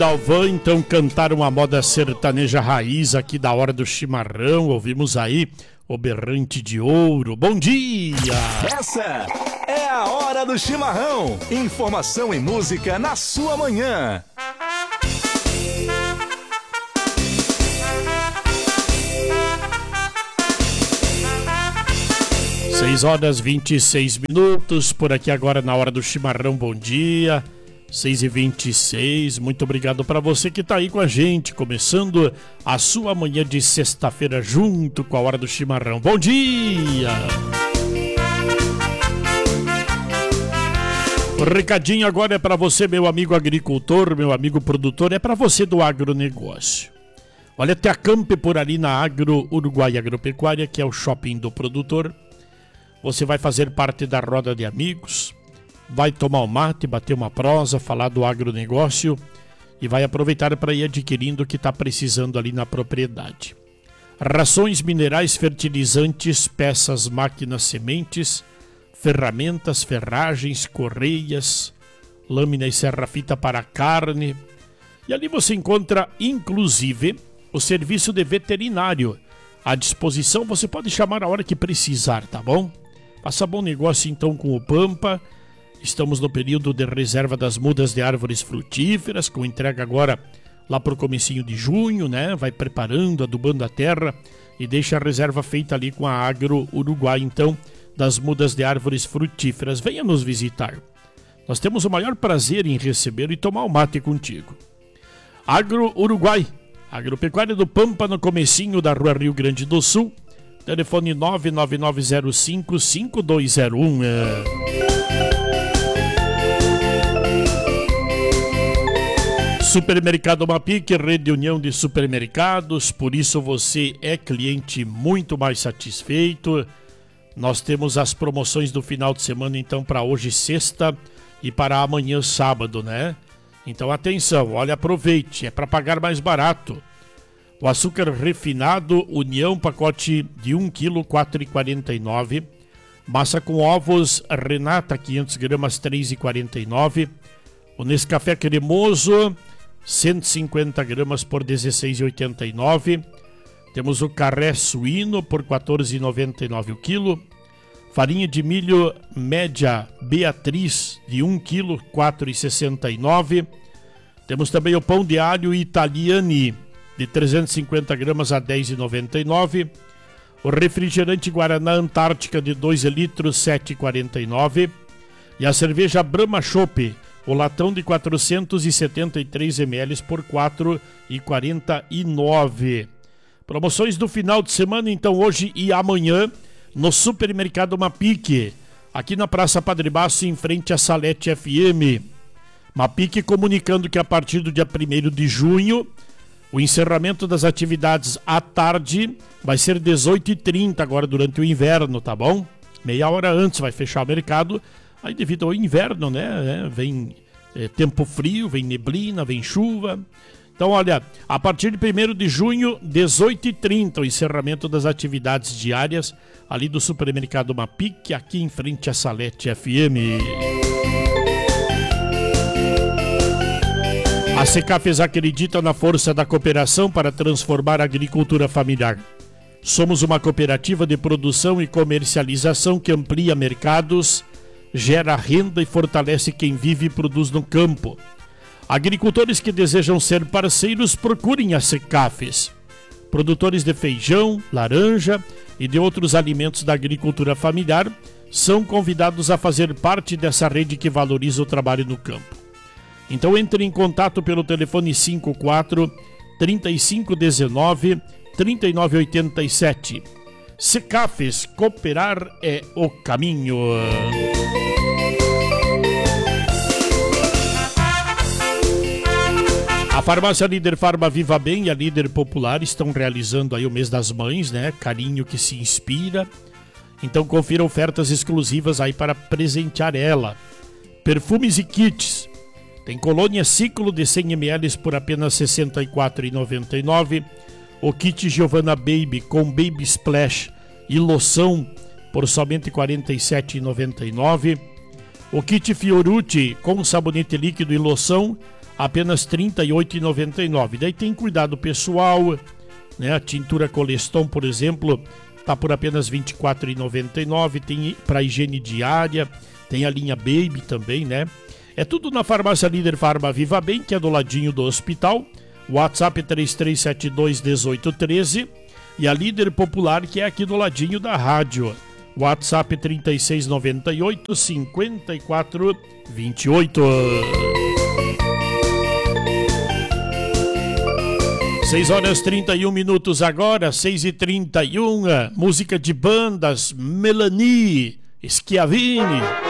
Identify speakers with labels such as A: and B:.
A: Dalvan, então, cantaram a moda sertaneja raiz aqui da Hora do Chimarrão. Ouvimos aí o Berrante de Ouro. Bom dia!
B: Essa é a Hora do Chimarrão. Informação e música na sua manhã.
A: Seis horas 26 minutos, por aqui agora na Hora do Chimarrão. Bom dia! 6h26, muito obrigado para você que está aí com a gente, começando a sua manhã de sexta-feira junto com a Hora do Chimarrão. Bom dia! O recadinho agora é para você, meu amigo agricultor, meu amigo produtor, é para você do agronegócio. Olha, te acampe por ali na Agro Uruguai Agropecuária, que é o shopping do produtor. Você vai fazer parte da roda de amigos, vai tomar um mate, bater uma prosa, falar do agronegócio e vai aproveitar para ir adquirindo o que está precisando ali na propriedade. Rações minerais, fertilizantes, peças, máquinas, sementes, ferramentas, ferragens, correias, lâmina e serra-fita para carne. E ali você encontra, inclusive, o serviço de veterinário à disposição. Você pode chamar a hora que precisar, tá bom? Faça bom negócio então com o Pampa. Estamos no período de reserva das mudas de árvores frutíferas, com entrega agora lá para o comecinho de junho, né? Vai preparando, adubando a terra e deixa a reserva feita ali com a Agro Uruguai, então, das mudas de árvores frutíferas. Venha nos visitar. Nós temos o maior prazer em receber e tomar um mate contigo. Agro Uruguai, Agropecuária do Pampa, no comecinho da Rua Rio Grande do Sul. Telefone 99905-5201. Supermercado Mapic, rede união de supermercados, por isso você é cliente muito mais satisfeito. Nós temos as promoções do final de semana, então, para hoje, sexta, e para amanhã, sábado, né? Então, atenção, olha, aproveite, é para pagar mais barato. O açúcar refinado, União, pacote de 1 kg, R$ 4,49. Massa com ovos, Renata, 500 gramas, R$ 3,49. O Nescafé cremoso, 150 gramas por R$ 16,89. Temos o carré suíno por R$ 14,99 o quilo. Farinha de milho média Beatriz de 1 kg, R$ 4,69. Temos também o pão de alho Italiani de 350 gramas a R$ 10,99. O refrigerante Guaraná Antártica de 2 litros, R$ 7,49. E a cerveja Brahma Chopp, o latão de 473 ml por R$ 4,49. Promoções do final de semana, então, hoje e amanhã, no Supermercado Mapic, aqui na Praça Padre Baço, em frente à Salete FM. Mapic comunicando que a partir do dia 1º de junho, o encerramento das atividades à tarde vai ser 18h30 agora durante o inverno, tá bom? Meia hora antes vai fechar o mercado. Aí devido ao inverno, né, vem tempo frio, vem neblina, vem chuva. Então, olha, a partir de 1º de junho, 18h30, o encerramento das atividades diárias ali do Supermercado Mapic, aqui em frente à Salete FM. A Secafes acredita na força da cooperação para transformar a agricultura familiar. Somos uma cooperativa de produção e comercialização que amplia mercados, gera renda e fortalece quem vive e produz no campo. Agricultores que desejam ser parceiros, procurem a Secafes. Produtores de feijão, laranja e de outros alimentos da agricultura familiar são convidados a fazer parte dessa rede que valoriza o trabalho no campo. Então entre em contato pelo telefone 54 3519 3987. Secafes, cooperar é o caminho. A farmácia Líder Farma Viva Bem e a Líder Popular estão realizando aí o mês das mães, né? Carinho que se inspira. Então confira ofertas exclusivas aí para presentear ela. Perfumes e kits. Tem colônia Ciclo de 100 ml por apenas R$ 64,99. O kit Giovanna Baby com Baby Splash e loção por somente R$ 47,99. O kit Fiorucci com sabonete líquido e loção apenas R$ 38,99. Daí tem cuidado pessoal, né? A tintura Coleston, por exemplo, tá por apenas R$ 24,99. Tem para higiene diária, tem a linha Baby também, né? É tudo na Farmácia Líder Farma Viva Bem, que é do ladinho do hospital. WhatsApp é 33721813 e a Líder Popular, que é aqui do ladinho da rádio. WhatsApp 3698-5428. 6h31 agora, 6h31. Música de bandas, Melanie Schiavini.